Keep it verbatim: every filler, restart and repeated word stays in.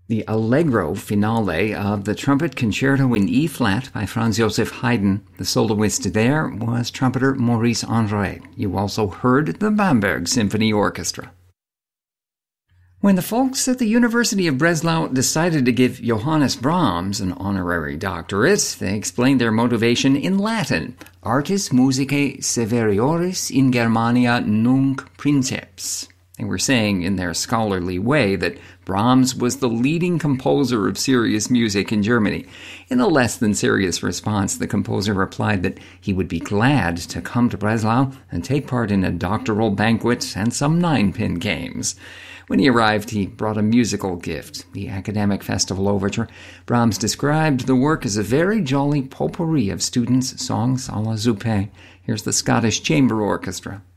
The Allegro finale of the Trumpet Concerto in E-flat by Franz Joseph Haydn. The soloist there was trumpeter Maurice Andre. You also heard the Bamberg Symphony Orchestra. When the folks at the University of Breslau decided to give Johannes Brahms an honorary doctorate, they explained their motivation in Latin. Artis musicae severioris in Germania nunc princeps. They were saying in their scholarly way that Brahms was the leading composer of serious music in Germany. In a less than serious response, the composer replied that he would be glad to come to Breslau and take part in a doctoral banquet and some nine-pin games. When he arrived, he brought a musical gift, the Academic Festival Overture. Brahms described the work as a very jolly potpourri of students' songs à la Zuppe. Here's the Scottish Chamber Orchestra.